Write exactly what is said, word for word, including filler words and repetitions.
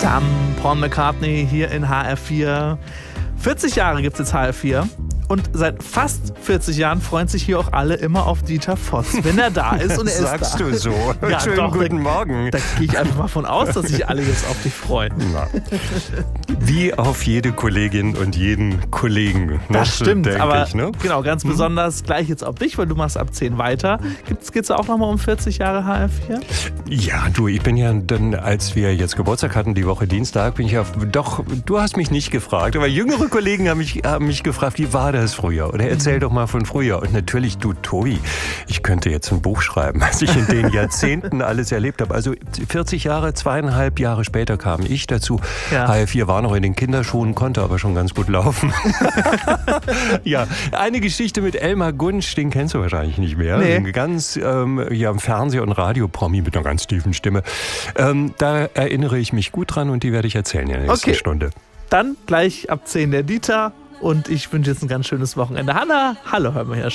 Dam, Paul McCartney hier in H R vier. vierzig Jahre gibt es jetzt H R vier. Und seit fast vierzig Jahren freuen sich hier auch alle immer auf Dieter Voss, wenn er da ist. Und er Sagst ist da. du so? Ja, Schönen doch, guten da, Morgen. Da gehe ich einfach mal von aus, dass sich alle jetzt auf dich freuen. Na. Wie auf jede Kollegin und jeden Kollegen. Das ne? stimmt, Denk aber ich, ne? genau, ganz besonders gleich jetzt auf dich, weil du machst ab zehn weiter. Geht es auch nochmal um vierzig Jahre H R vier? Ja, du, ich bin ja dann, als wir jetzt Geburtstag hatten, die Woche Dienstag, bin ich ja, doch, du hast mich nicht gefragt, aber jüngere Kollegen haben mich, haben mich gefragt, wie war das früher? Oder erzähl doch mal von früher. Und natürlich, du, Tobi, ich könnte jetzt ein Buch schreiben, was ich in den Jahrzehnten alles erlebt habe. Also vierzig Jahre, zweieinhalb Jahre später kam ich dazu. Ja. H R vier war noch in den Kinderschuhen, konnte aber schon ganz gut laufen. Ja, eine Geschichte mit Elmar Gunsch, den kennst du wahrscheinlich nicht mehr. Nee. Ein ganz, ähm, ja, im Fernseh- und Radio-Promi mit einer ganz tiefen Stimme. Ähm, da erinnere ich mich gut dran und die werde ich erzählen in der nächsten Okay. Stunde. Dann gleich ab zehn der Dieter und ich wünsche jetzt ein ganz schönes Wochenende. Hanna, hallo, hör mal her.